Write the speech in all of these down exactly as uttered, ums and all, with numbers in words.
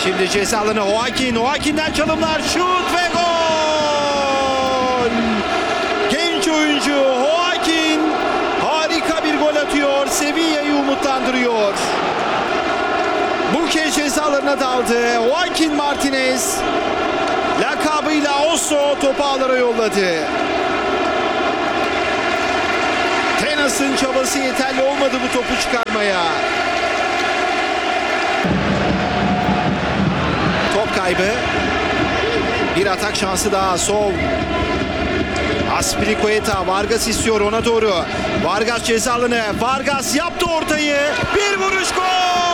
Şimdi ceza alanı Joaquin. Joaquin'den çalımlar, şut ve gol! Genç oyuncu Joaquin harika bir gol atıyor. Sevilla'yı umutlandırıyor. Bu kez cezalarına daldı. Joaquin Martinez lakabıyla Oso topu ağlara yolladı. Tenas'ın çabası yeterli olmadı bu topu çıkarmaya. Top kaybı. Bir atak şansı daha. Sol. Aspilicueta. Vargas istiyor ona doğru. Vargas ceza alanı. Vargas yaptı ortayı. Bir vuruş, gol!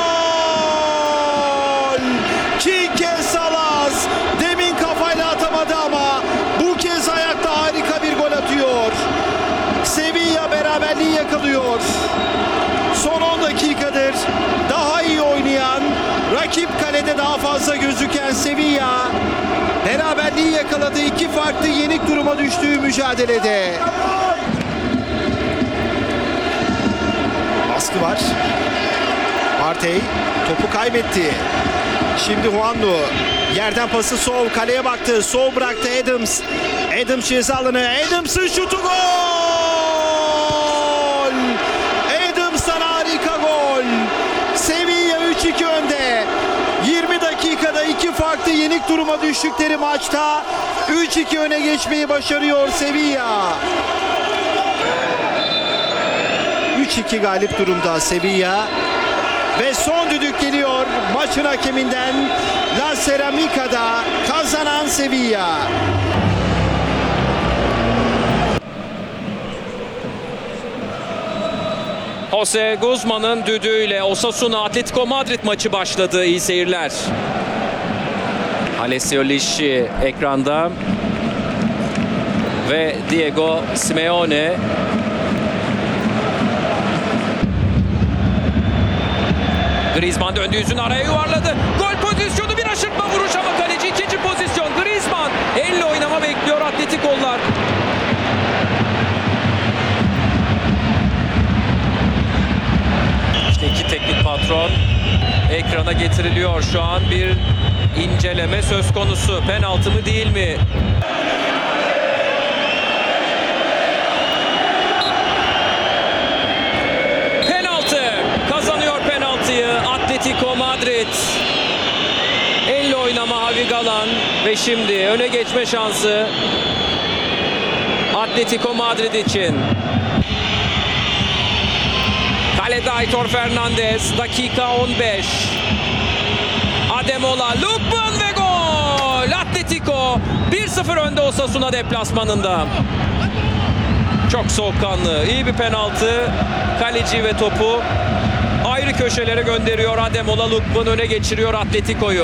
Quique Salas. Demin kafayla atamadı ama bu kez ayakta harika bir gol atıyor. Sevilla beraberliği yakalıyor. Son on dakikadır daha iyi oynayan, rakip kalede daha fazla gözüken Sevilla beraberliği yakaladı. İki farklı yenik duruma düştüğü mücadelede. Baskı var. Partey topu kaybetti. Şimdi Juanlu yerden pası sol, kaleye baktı. Sol bıraktı Adams. Adams ceza alanı. Adams'ın şutu, gol! Adams'tan harika gol. Sevilla üç iki önde. yirmi dakikada iki farklı yenik duruma düştükleri maçta üç iki öne geçmeyi başarıyor Sevilla. üç iki galip durumda Sevilla. Ve son düdük geliyor maçın hakeminden. La Ceramica'da kazanan Sevilla. Jose Guzman'ın düdüğüyle Osasuna Atletico Madrid maçı başladı. İyi seyirler. Alessio Lisci ekranda ve Diego Simeone. Griezmann döndü, yüzünü araya yuvarladı. Gol pozisyonu, bir aşırtma vuruş ama kaleci ikinci pozisyon. Griezmann elle oynama bekliyor Atletico'lular. İşte iki teknik patron ekrana getiriliyor şu an. Bir inceleme söz konusu. Penaltı mı değil mi? Atletico Madrid. Elle oynama Javi Galan ve şimdi öne geçme şansı Atletico Madrid için. Kalede Aitor Fernandez. Dakika on beş. Ademola, Lookman ve gol! Atletico bir sıfır önde Osasuna deplasmanında. Çok soğukkanlı. İyi bir penaltı. Kaleci ve topu ayrı köşelere gönderiyor. Ademola, Lookman öne geçiriyor Atletico'yu.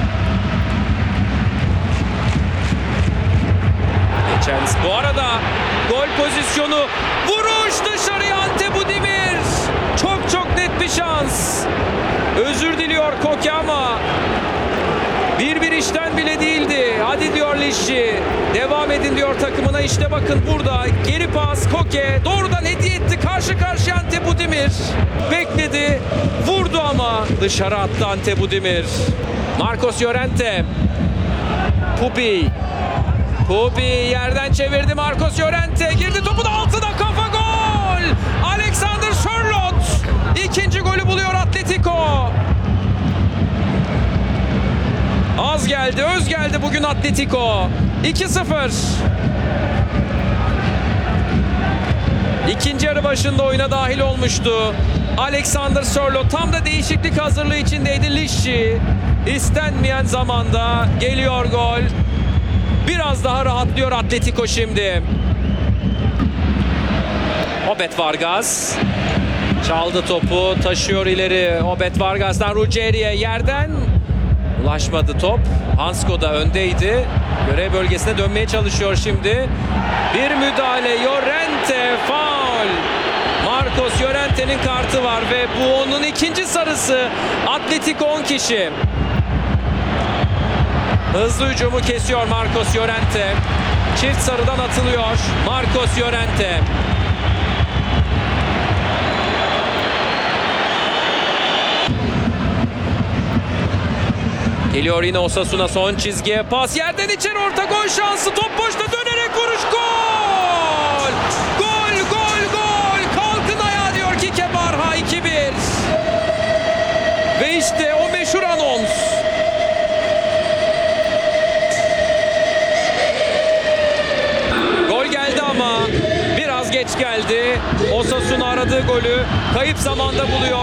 Geçen bu arada gol pozisyonu, vuruş dışarıya, Ante Budimir. Çok çok net bir şans. Özür diliyor Koke ama bir bir işten bile değildi. Hadi diyor Lisci. Devam edin diyor takımına. İşte bakın burada geri pas, Koke doğrudan hediye etti. Karşı karşıya Ante Budimir. Bekledi. Vurdu ama dışarı attı Ante Budimir. Marcos Llorente. Pupi. Pupi yerden çevirdi. Marcos Llorente girdi topun altına, kafa, gol! Alexander Sörloth ikinci golü buluyor Atletico. Az geldi, öz geldi bugün Atletico. iki sıfır. İkinci yarı başında oyuna dahil olmuştu Alexander Sörloth. Tam da değişiklik hazırlığı içindeydi Lisci. İstenmeyen zamanda geliyor gol. Biraz daha rahatlıyor Atletico şimdi. Obed Vargas çaldı topu, taşıyor ileri. Obed Vargas'tan Ruggeri'ye, yerden ulaşmadı top. Hansko da öndeydi. Görev bölgesine dönmeye çalışıyor şimdi. Bir müdahale, Llorente, faul. Marcos Llorente'nin kartı var ve bu onun ikinci sarısı. Atletico on kişi. Hızlı hücumu kesiyor Marcos Llorente. Çift sarıdan atılıyor Marcos Llorente. Geliyor yine Osasuna, son çizgiye pas, yerden içeri orta, gol şansı, top boşta, dönerek vuruş, gol! Gol, gol, gol! Kalkın ayağa diyor Kike Barha, iki bir. Ve işte o meşhur anons. Gol geldi ama biraz geç geldi. Osasuna aradığı golü kayıp zamanda buluyor.